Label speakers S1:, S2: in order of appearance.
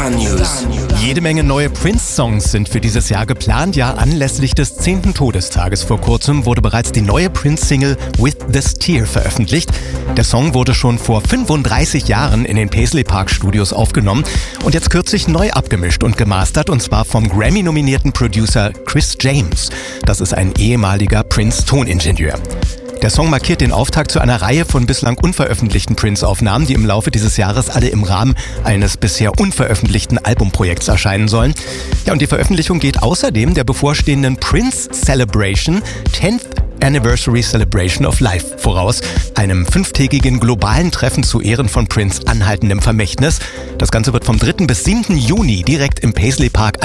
S1: Star News.
S2: Jede Menge neue Prince-Songs sind für dieses Jahr geplant. Ja, anlässlich des 10. Todestages vor kurzem wurde bereits die neue Prince-Single With This Tear veröffentlicht. Der Song wurde schon vor 35 Jahren in den Paisley Park Studios aufgenommen und jetzt kürzlich neu abgemischt und gemastert, und zwar vom Grammy-nominierten Producer Chris James. Das ist ein ehemaliger Prince-Toningenieur. Der Song markiert den Auftakt zu einer Reihe von bislang unveröffentlichten Prince-Aufnahmen, die im Laufe dieses Jahres alle im Rahmen eines bisher unveröffentlichten Albumprojekts erscheinen sollen. Ja, und die Veröffentlichung geht außerdem der bevorstehenden Prince Celebration 10th Anniversary Celebration of Life voraus, einem 5-tägigen globalen Treffen zu Ehren von Prince anhaltendem Vermächtnis. Das Ganze wird vom 3. bis 7. Juni direkt im Paisley Park